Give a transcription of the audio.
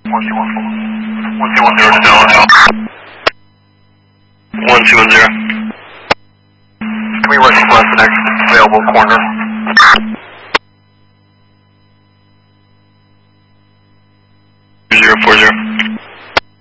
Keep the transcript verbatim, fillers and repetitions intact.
One two one four. One two one zero to Delaware. One two one zero. Can we request the next available corner? Zero four zero.